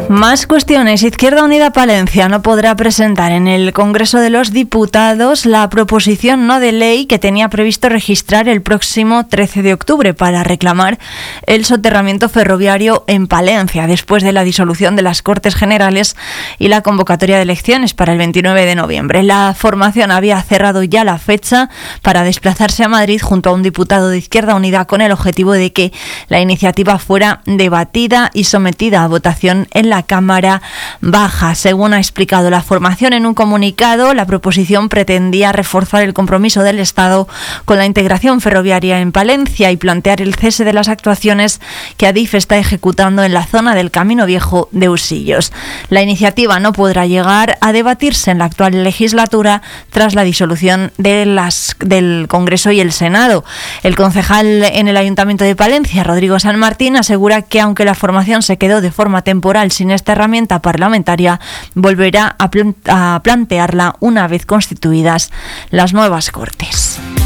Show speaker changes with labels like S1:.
S1: Más cuestiones. Izquierda Unida Palencia no podrá presentar en el Congreso de los Diputados la proposición no de ley que tenía previsto registrar el próximo 13 de octubre para reclamar el soterramiento ferroviario en Palencia, después de la disolución de las Cortes Generales y la convocatoria de elecciones para el 29 de noviembre. La formación había cerrado ya la fecha para desplazarse a Madrid junto a un diputado de Izquierda Unida con el objetivo de que la iniciativa fuera debatida y sometida a votación en la Cámara Baja. Según ha explicado la formación en un comunicado, la proposición pretendía reforzar el compromiso del Estado con la integración ferroviaria en Palencia y plantear el cese de las actuaciones que Adif está ejecutando en la zona del Camino Viejo de Usillos. La iniciativa no podrá llegar a debatirse en la actual legislatura tras la disolución del Congreso y el Senado. El concejal en el Ayuntamiento de Palencia, Rodrigo San Martín, asegura que aunque la formación se quedó de forma temporal sin esta herramienta parlamentaria, volverá a plantearla una vez constituidas las nuevas Cortes.